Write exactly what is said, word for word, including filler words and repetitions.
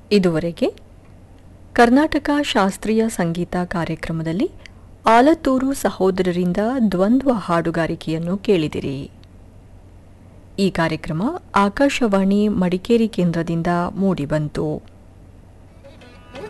ಇದುವರೆಗೆ ಕರ್ನಾಟಕ ಶಾಸ್ತ್ರೀಯ ಸಂಗೀತ ಕಾರ್ಯಕ್ರಮದಲ್ಲಿ ಆಲತ್ತೂರು ಸಹೋದರರಿಂದ ದ್ವಂದ್ವ ಹಾಡುಗಾರಿಕೆಯನ್ನು ಕೇಳಿದಿರಿ. ಈ ಕಾರ್ಯಕ್ರಮ ಆಕಾಶವಾಣಿ ಮಡಿಕೇರಿ ಕೇಂದ್ರದಿಂದ ಮೂಡಿಬಂತು.